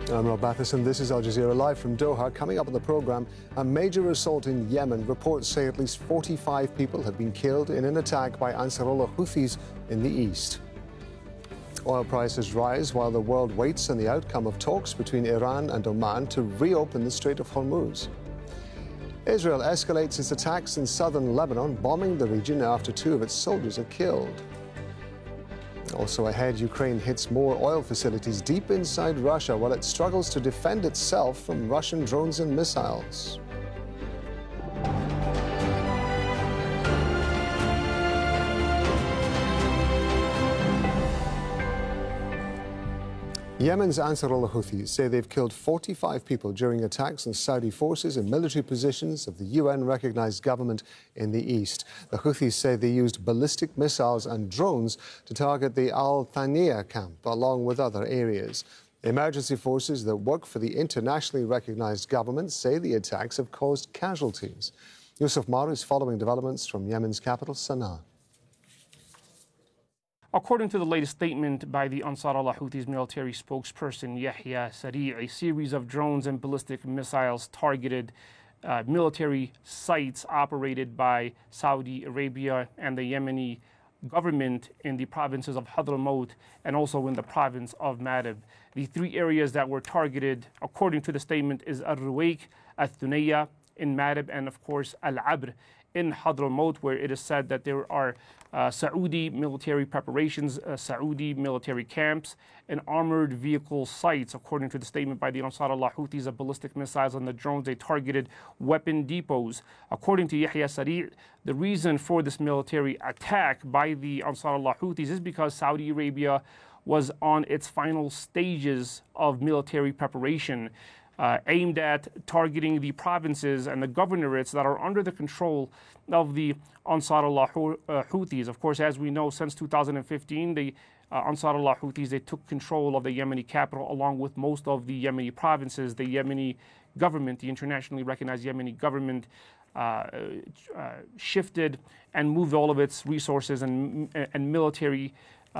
I'm Rob Matheson. This is Al Jazeera Live from Doha. Coming up on the programme, a major assault in Yemen. Reports say at least 45 people have been killed in an attack by Ansarullah Houthis in the east. Oil prices rise while the world waits on the outcome of talks between Iran and Oman to reopen the Strait of Hormuz. Israel escalates its attacks in southern Lebanon, bombing the region after 2 of its soldiers are killed. Also ahead, Ukraine hits more oil facilities deep inside Russia while it struggles to defend itself from Russian drones and missiles. Yemen's Ansarullah Houthis say they've killed 45 people during attacks on Saudi forces and military positions of the UN-recognized government in the east. The Houthis say they used ballistic missiles and drones to target the Al Thaniya camp, along with other areas. Emergency forces that work for the internationally recognized government say the attacks have caused casualties. Yusuf Mar is following developments from Yemen's capital, Sana'a. According to the latest statement by the Ansarullah Houthis military spokesperson Yahya Sari, a series of drones and ballistic missiles targeted military sites operated by Saudi Arabia and the Yemeni government in the provinces of Hadramaut and also in the province of Madib. The 3 areas that were targeted, according to the statement, is Al-Ruwayk, Al-Thunayya in Madib, and of course Al-Abr in Hadramaut, where it is said that there are Saudi military preparations, Saudi military camps, and armored vehicle sites. According to the statement by the Ansarullah Houthis, of ballistic missiles and the drones, they targeted weapon depots. According to Yahya Sari, the reason for this military attack by the Ansarullah Houthis is because Saudi Arabia was on its final stages of military preparation, aimed at targeting the provinces and the governorates that are under the control of the Ansarullah Houthis. Of course, as we know, since 2015, the Ansarullah Houthis, they took control of the Yemeni capital along with most of the Yemeni provinces. The Yemeni government, the internationally recognized Yemeni government, shifted and moved all of its resources and military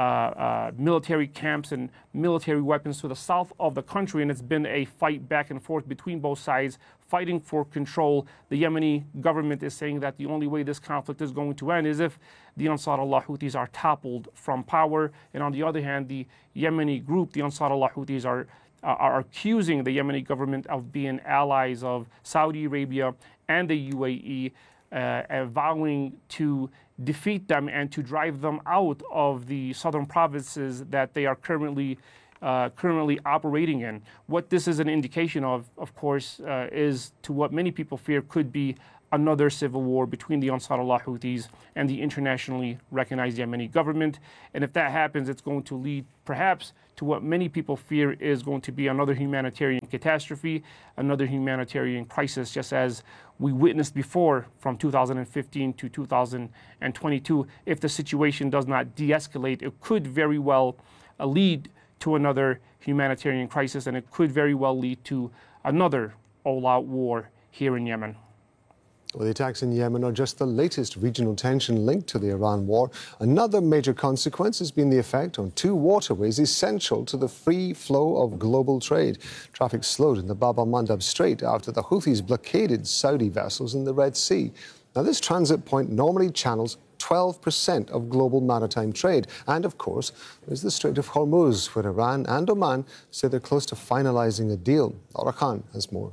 camps and military weapons to the south of the country, and it's been a fight back and forth between both sides, fighting for control. The Yemeni government is saying that the only way this conflict is going to end is if the Ansarullah Houthis are toppled from power, and on the other hand, the Yemeni group, the Ansarullah Houthis, are accusing the Yemeni government of being allies of Saudi Arabia and the UAE, vowing to defeat them and to drive them out of the southern provinces that they are currently operating in. What this is an indication of course, is to what many people fear could be another civil war between the Ansarullah Houthis and the internationally recognized Yemeni government. And if that happens, it's going to lead perhaps to what many people fear is going to be another humanitarian catastrophe, another humanitarian crisis, just as we witnessed before from 2015 to 2022. If the situation does not de-escalate, it could very well lead to another humanitarian crisis, and it could very well lead to another all-out war here in Yemen. Well, the attacks in Yemen are just the latest regional tension linked to the Iran war. Another major consequence has been the effect on 2 waterways essential to the free flow of global trade. Traffic slowed in the Bab al-Mandab Strait after the Houthis blockaded Saudi vessels in the Red Sea. Now, this transit point normally channels 12% of global maritime trade. And, of course, there's the Strait of Hormuz, where Iran and Oman say they're close to finalizing a deal. Laura Khan has more.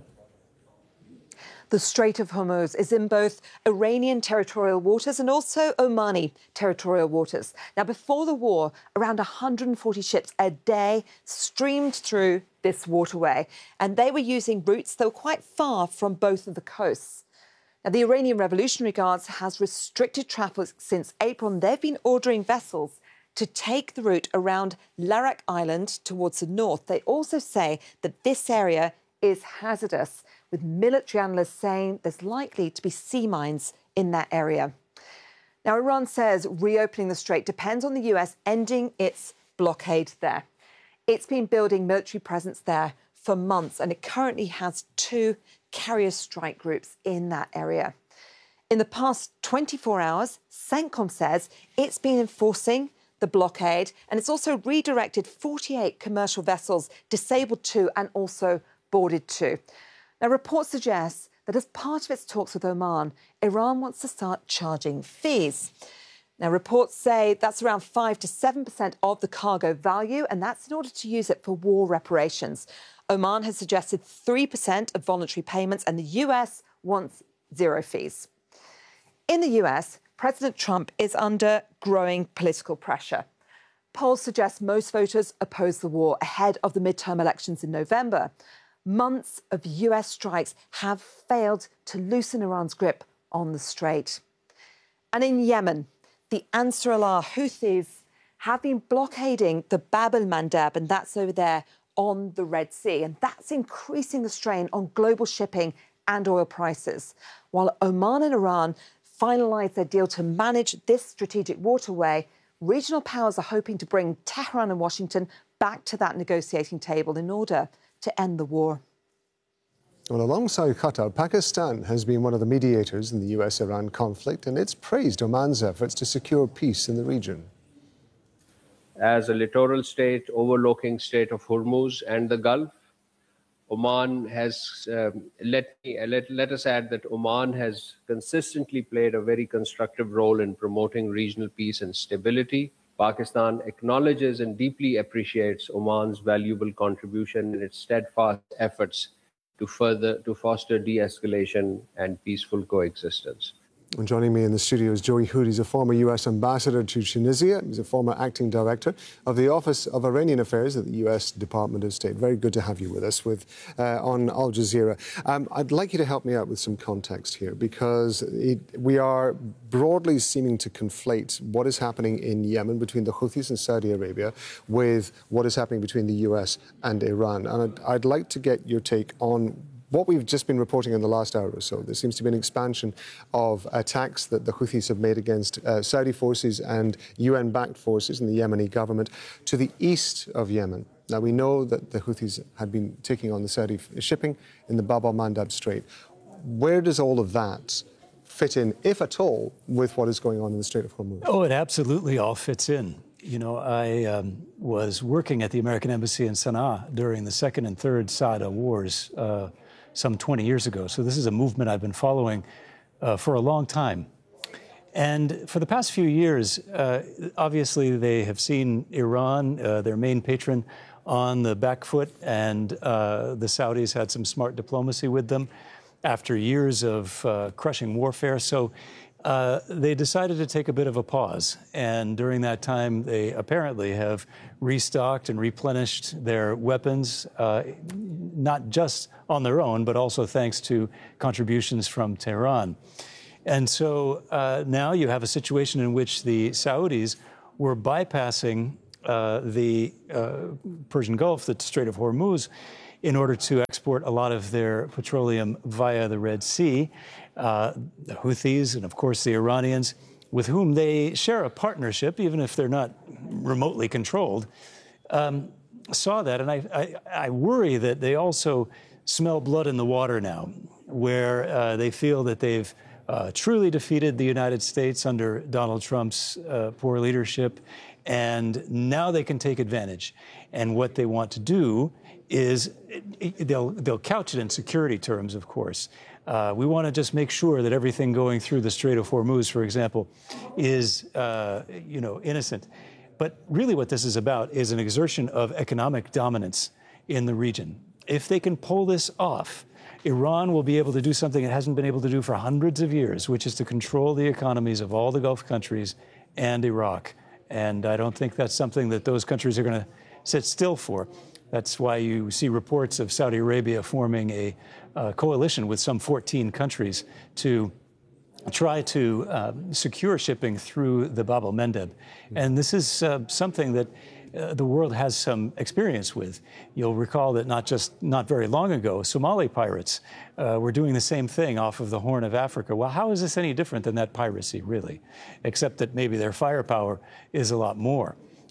The Strait of Hormuz is in both Iranian territorial waters and also Omani territorial waters. Now, before the war, around 140 ships a day streamed through this waterway, and they were using routes that were quite far from both of the coasts. Now, the Iranian Revolutionary Guards has restricted traffic since April, and they've been ordering vessels to take the route around Larak Island towards the north. They also say that this area is hazardous, with military analysts saying there's likely to be sea mines in that area. Now, Iran says reopening the strait depends on the US ending its blockade there. It's been building military presence there for months, and it currently has 2 carrier strike groups in that area. In the past 24 hours, CENTCOM says it's been enforcing the blockade, and it's also redirected 48 commercial vessels, disabled 2 and also boarded 2. Now, reports suggest that as part of its talks with Oman, Iran wants to start charging fees. Now, reports say that's around 5 to 7% of the cargo value, and that's in order to use it for war reparations. Oman has suggested 3% of voluntary payments, and the US wants 0 fees. In the US, President Trump is under growing political pressure. Polls suggest most voters oppose the war ahead of the midterm elections in November. Months of US strikes have failed to loosen Iran's grip on the strait. And in Yemen, the Ansar Allah Houthis have been blockading the Bab el-Mandeb, and that's over there on the Red Sea. And that's increasing the strain on global shipping and oil prices. While Oman and Iran finalise their deal to manage this strategic waterway, regional powers are hoping to bring Tehran and Washington back to that negotiating table in order to end the war. Well, alongside Qatar, Pakistan has been one of the mediators in the US-Iran conflict, and it's praised Oman's efforts to secure peace in the region. As a littoral state overlooking Strait of Hormuz and the Gulf, Oman has, let us add that Oman has consistently played a very constructive role in promoting regional peace and stability. Pakistan acknowledges and deeply appreciates Oman's valuable contribution in its steadfast efforts to foster de-escalation and peaceful coexistence. And joining me in the studio is Joey Hood. He's a former U.S. ambassador to Tunisia. He's a former acting director of the Office of Iranian Affairs at the U.S. Department of State. Very good to have you with us on Al Jazeera. I'd like you to help me out with some context here, because we are broadly seeming to conflate what is happening in Yemen between the Houthis and Saudi Arabia with what is happening between the U.S. and Iran. And I'd like to get your take on what we've just been reporting in the last hour or so. There seems to be an expansion of attacks that the Houthis have made against Saudi forces and UN-backed forces in the Yemeni government to the east of Yemen. Now, we know that the Houthis had been taking on the Saudi shipping in the Bab el-Mandeb Strait. Where does all of that fit in, if at all, with what is going on in the Strait of Hormuz? Oh, it absolutely all fits in. You know, I was working at the American Embassy in Sana'a during the second and third Saada wars some 20 years ago. So this is a movement I've been following for a long time. And for the past few years, obviously they have seen Iran, their main patron, on the back foot, and the Saudis had some smart diplomacy with them after years of crushing warfare. So they decided to take a bit of a pause. And during that time, they apparently have restocked and replenished their weapons, not just on their own, but also thanks to contributions from Tehran. And so now you have a situation in which the Saudis were bypassing the Persian Gulf, the Strait of Hormuz, in order to export a lot of their petroleum via the Red Sea. The Houthis and, of course, the Iranians, with whom they share a partnership, even if they're not remotely controlled, saw that. And I worry that they also smell blood in the water now, where they feel that they've truly defeated the United States under Donald Trump's poor leadership, and now they can take advantage. And what they want to do is they'll couch it in security terms, of course. We want to just make sure that everything going through the Strait of Hormuz, for example, is innocent. But really what this is about is an exertion of economic dominance in the region. If they can pull this off, Iran will be able to do something it hasn't been able to do for hundreds of years, which is to control the economies of all the Gulf countries and Iraq. And I don't think that's something that those countries are going to sit still for. That's why you see reports of Saudi Arabia forming a coalition with some 14 countries to try to secure shipping through the Bab el-Mandeb. And this is something that the world has some experience with. You'll recall that not very long ago, Somali pirates were doing the same thing off of the Horn of Africa. Well, how is this any different than that piracy, really? Except that maybe their firepower is a lot more.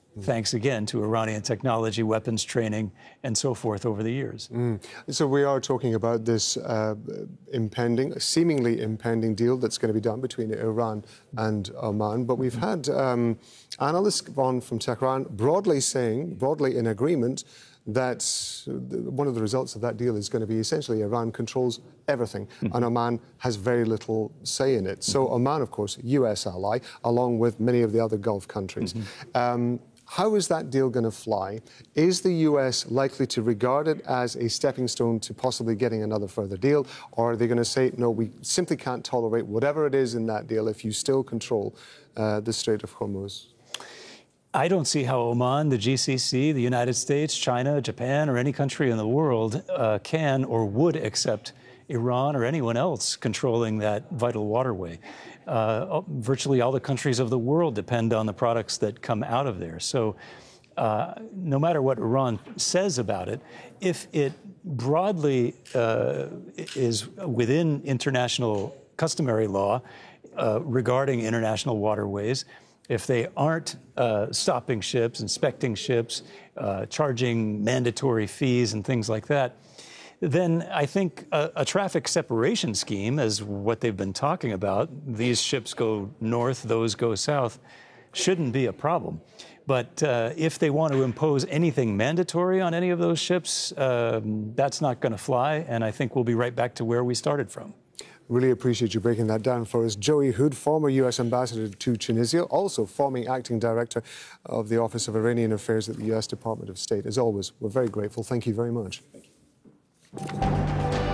thanks again to Iranian technology, weapons training, and so forth over the years. So we are talking about this seemingly impending deal that's going to be done between Iran and Oman. But we've had analysts from Tehran broadly in agreement that one of the results of that deal is going to be essentially Iran controls everything and Oman has very little say in it. So Oman, of course, US ally, along with many of the other Gulf countries. How is that deal going to fly? Is the US likely to regard it as a stepping stone to possibly getting another further deal? Or are they going to say, no, we simply can't tolerate whatever it is in that deal if you still control the Strait of Hormuz? I don't see how Oman, the GCC, the United States, China, Japan, or any country in the world can or would accept Iran or anyone else controlling that vital waterway. Virtually all the countries of the world depend on the products that come out of there. So no matter what Iran says about it, if it broadly is within international customary law regarding international waterways, if they aren't stopping ships, inspecting ships, charging mandatory fees and things like that, then I think a traffic separation scheme, as what they've been talking about, these ships go north, those go south, shouldn't be a problem. But if they want to impose anything mandatory on any of those ships, that's not going to fly, and I think we'll be right back to where we started from. Really appreciate you breaking that down for us. Joey Hood, former U.S. ambassador to Tunisia, also former acting director of the Office of Iranian Affairs at the U.S. Department of State. As always, we're very grateful. Thank you very much. Thank you.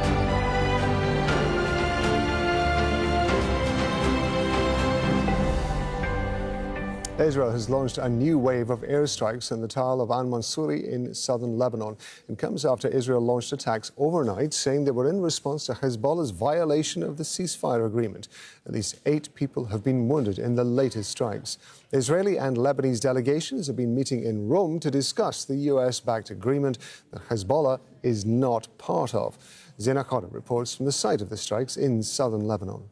Israel has launched a new wave of airstrikes in the town of al-Mansouri in southern Lebanon. It comes after Israel launched attacks overnight, saying they were in response to Hezbollah's violation of the ceasefire agreement. At least 8 people have been wounded in the latest strikes. Israeli and Lebanese delegations have been meeting in Rome to discuss the US-backed agreement that Hezbollah is not part of. Zena Khodr reports from the site of the strikes in southern Lebanon.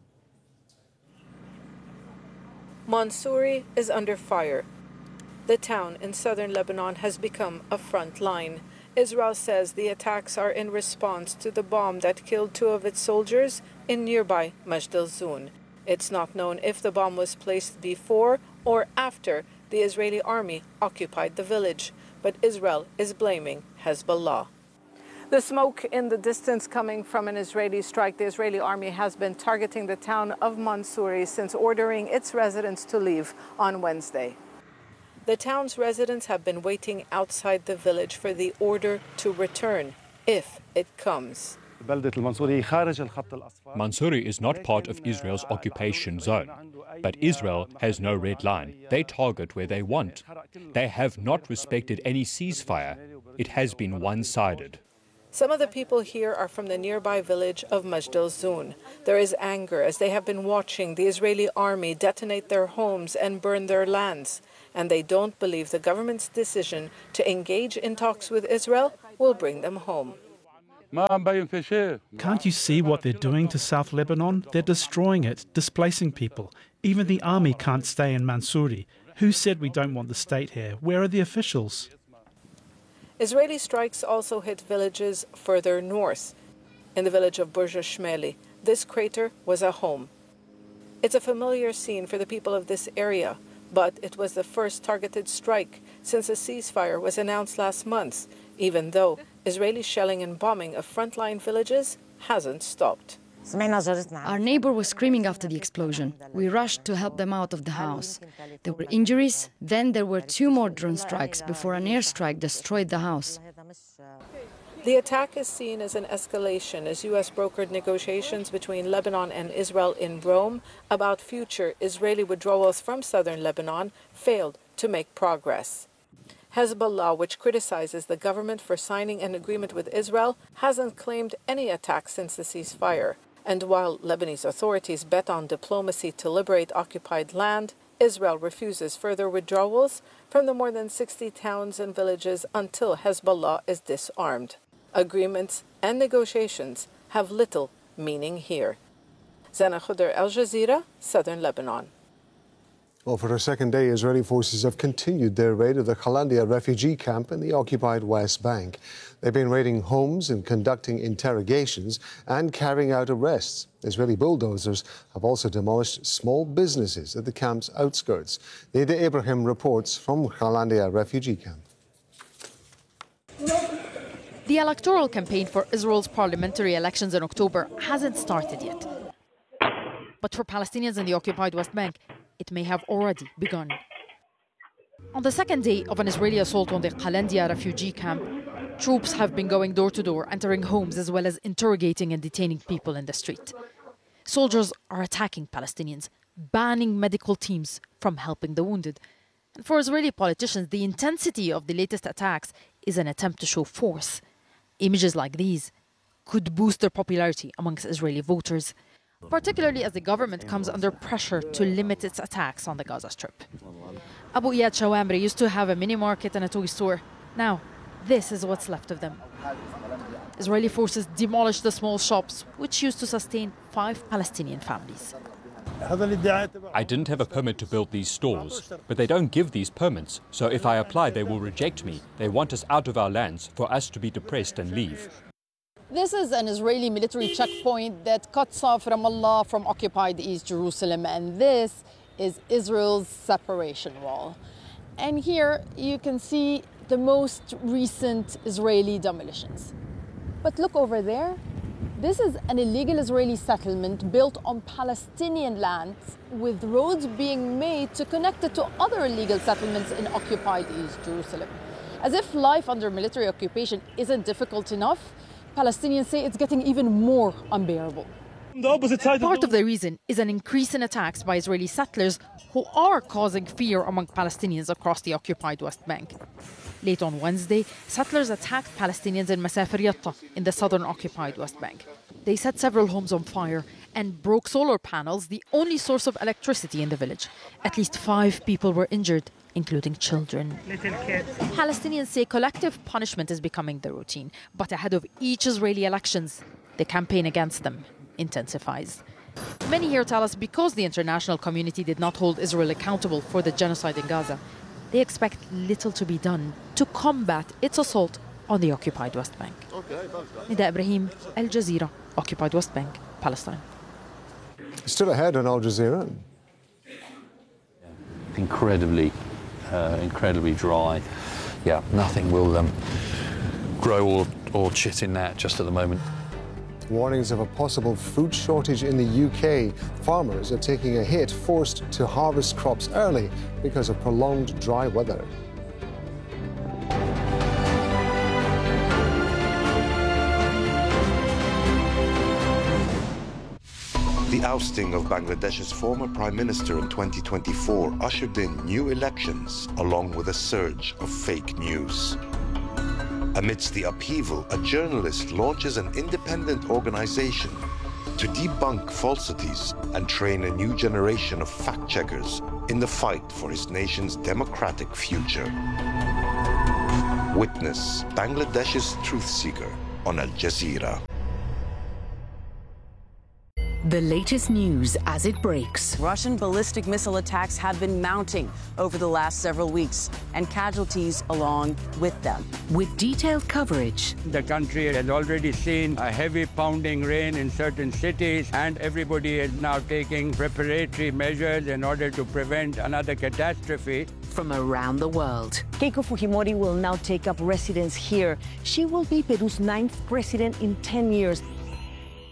Mansouri is under fire. The town in southern Lebanon has become a front line. Israel says the attacks are in response to the bomb that killed 2 of its soldiers in nearby Majd al-Zoun. It's not known if the bomb was placed before or after the Israeli army occupied the village, but Israel is blaming Hezbollah. The smoke in the distance coming from an Israeli strike. The Israeli army has been targeting the town of Mansouri since ordering its residents to leave on Wednesday. The town's residents have been waiting outside the village for the order to return, if it comes. Mansouri is not part of Israel's occupation zone, but Israel has no red line. They target where they want. They have not respected any ceasefire. It has been one-sided. Some of the people here are from the nearby village of Majd al-Zoun. There is anger as they have been watching the Israeli army detonate their homes and burn their lands, and they don't believe the government's decision to engage in talks with Israel will bring them home. Can't you see what they're doing to South Lebanon? They're destroying it, displacing people. Even the army can't stay in Mansouri. Who said we don't want the state here? Where are the officials? Israeli strikes also hit villages further north. In the village of Burj Shmeli, this crater was a home. It's a familiar scene for the people of this area, but it was the first targeted strike since a ceasefire was announced last month, even though Israeli shelling and bombing of frontline villages hasn't stopped. Our neighbor was screaming after the explosion. We rushed to help them out of the house. There were injuries, then there were 2 more drone strikes before an airstrike destroyed the house. The attack is seen as an escalation as U.S. brokered negotiations between Lebanon and Israel in Rome about future Israeli withdrawals from southern Lebanon failed to make progress. Hezbollah, which criticizes the government for signing an agreement with Israel, hasn't claimed any attacks since the ceasefire. And while Lebanese authorities bet on diplomacy to liberate occupied land, Israel refuses further withdrawals from the more than 60 towns and villages until Hezbollah is disarmed. Agreements and negotiations have little meaning here. Zena Khodr, Al Jazeera, Southern Lebanon. Well, for a second day, Israeli forces have continued their raid of the Qalandia refugee camp in the occupied West Bank. They've been raiding homes and conducting interrogations and carrying out arrests. Israeli bulldozers have also demolished small businesses at the camp's outskirts. Nida Ibrahim reports from Qalandia refugee camp. The electoral campaign for Israel's parliamentary elections in October hasn't started yet. But for Palestinians in the occupied West Bank, it may have already begun. On the second day of an Israeli assault on the Qalandia refugee camp, troops have been going door to door, entering homes as well as interrogating and detaining people in the street. Soldiers are attacking Palestinians, banning medical teams from helping the wounded. And for Israeli politicians, the intensity of the latest attacks is an attempt to show force. Images like these could boost their popularity amongst Israeli voters, particularly as the government comes under pressure to limit its attacks on the Gaza Strip. Abu Iyad Shawamri used to have a mini market and a toy store. Now, this is what's left of them. Israeli forces demolished the small shops, which used to sustain 5 Palestinian families. I didn't have a permit to build these stores, but they don't give these permits, so if I apply, they will reject me. They want us out of our lands for us to be depressed and leave. This is an Israeli military checkpoint that cuts off Ramallah from occupied East Jerusalem, and this is Israel's separation wall. And here you can see the most recent Israeli demolitions. But look over there. This is an illegal Israeli settlement built on Palestinian lands, with roads being made to connect it to other illegal settlements in occupied East Jerusalem. As if life under military occupation isn't difficult enough, Palestinians say it's getting even more unbearable. Part of the reason is an increase in attacks by Israeli settlers who are causing fear among Palestinians across the occupied West Bank. Late on Wednesday, settlers attacked Palestinians in Masafer Yatta in the southern occupied West Bank. They set several homes on fire and broke solar panels, the only source of electricity in the village. At least 5 people were injured, including children. Little kids. Palestinians say collective punishment is becoming the routine, but ahead of each Israeli elections, the campaign against them intensifies. Many here tell us because the international community did not hold Israel accountable for the genocide in Gaza, they expect little to be done to combat its assault on the occupied West Bank. Nida Ibrahim, Al Jazeera, occupied West Bank, Palestine. Still ahead on Al Jazeera. Incredibly dry. Yeah, nothing will grow or chit in that just at the moment. Warnings of a possible food shortage in the UK. Farmers are taking a hit, forced to harvest crops early because of prolonged dry weather. The ousting of Bangladesh's former prime minister in 2024 ushered in new elections, along with a surge of fake news. Amidst the upheaval, a journalist launches an independent organization to debunk falsities and train a new generation of fact-checkers in the fight for his nation's democratic future. Witness Bangladesh's truth seeker on Al Jazeera. The latest news as it breaks. Russian ballistic missile attacks have been mounting over the last several weeks, and casualties along with them. With detailed coverage. The country has already seen a heavy pounding rain in certain cities, and everybody is now taking preparatory measures in order to prevent another catastrophe. From around the world. Keiko Fujimori will now take up residence here. She will be Peru's 9th president in 10 years.